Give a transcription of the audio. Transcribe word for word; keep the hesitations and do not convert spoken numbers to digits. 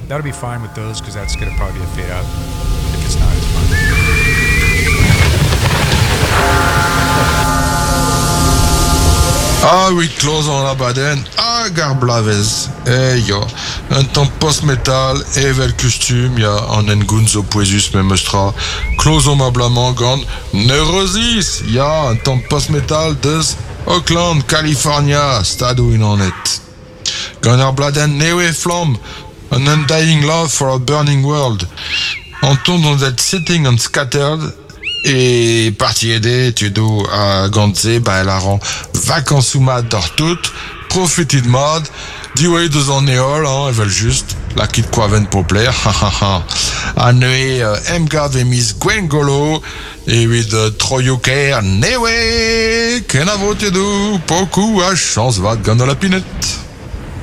that'll be fine with those because that's gonna probably be a fade out. If it's not, it's fine. Ah oui, close on la baden, ah garblavez, eh ja, un temps post-metal, evel custum, ja, an en gunzo poesus me mustra, close on ma blaman gant, neurosis, ja, un temps post-metal deus Oakland, California, stadou in anet. Gant ar bladen newe flam, an undying love for a burning world, an ton on that sitting and scattered, et parti aider tu do a gantze ba el aran vacansoumad d'or tout profited mad diwe deus an eol hein, evel just la kit kwaven popler ha ha ha a neue uh, emgav e miss Gwen Golo et with uh, troyoker newe ken a vote do poku a chance vat gant la pinette.